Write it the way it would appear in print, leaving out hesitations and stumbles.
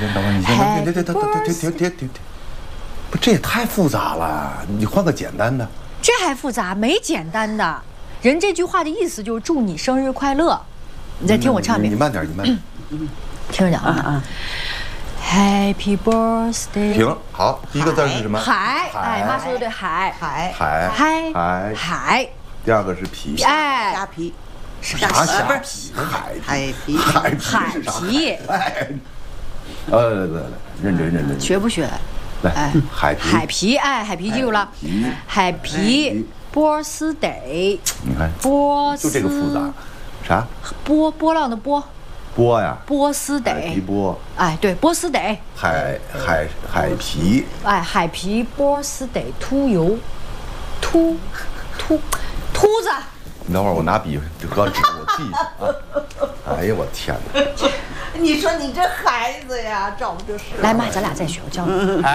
先等会儿，你先停，不，这也太复杂了，你换个简单的。 这还复杂？没简单的。人这句话的意思就是祝你生日快乐。你再听我唱一遍。 你慢点，你慢点。 听着讲啊。Happy birthday。 停，好，第一个字是什么？ 海。哎，妈说的对，海。海。 第二个是皮。 哎， 虾皮。 啥虾皮？ 海皮。 海皮。 哎，认真。 学不学？ 来，海皮。 哎，海皮记住了。海皮 birthday。 你看，就这个复杂。啥？ 波浪的波。 波呀。 波斯得。 海皮波。 哎，对，波斯得。 海皮。 哎，海皮波斯得秃油，秃子。 你等会儿，我拿笔和纸，我记一下啊。哎呀，我天哪！ 你说你这孩子呀，找不着事。 来妈，咱俩再学，我教你。